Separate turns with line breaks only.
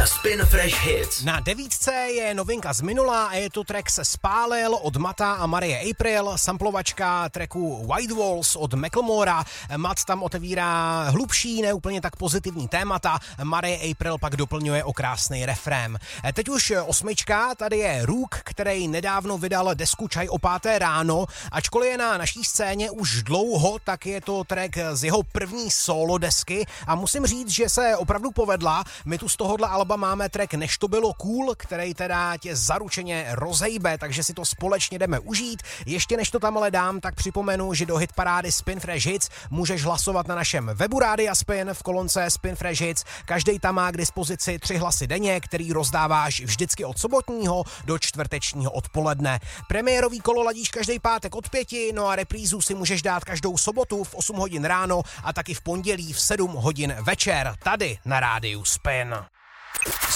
na Spin Fresh Hits.
Na 9 je novinka z minula a je to track Se spálil od Mata a Marie April, samplovačka tracku White Walls od Macklemora. Mat tam otevírá hlubší, ne úplně tak pozitivní témata, Marie April pak doplňuje o krásný refrém. Teď už 8, tady je Rook, který nedávno vydal desku Čaj o 5 ráno, ačkoliv je na naší scéně už dlouho, tak je to track z jeho první solo desky a musím říct, že se opravdu povedla. My tu z tohohle alba máme track Než to bylo cool, který teda tě zaručeně rozhejbe, takže si to společně jdeme užít. Ještě než to tam ale dám, tak připomenu, že do hitparády Spin Fresh Hits můžeš hlasovat na našem webu Rádia Spin v kolonce Spin Fresh Hits. Každý tam má k dispozici 3 hlasy denně, který rozdáváš vždycky od sobotního do čtvrtečního odpoledne. Premiérový kolo ladíš každý pátek od 5, no a reprízu si můžeš dát každou sobotu v 8 hodin ráno a taky v pondělí v 7 hodin večer tady na Rádiu Spin.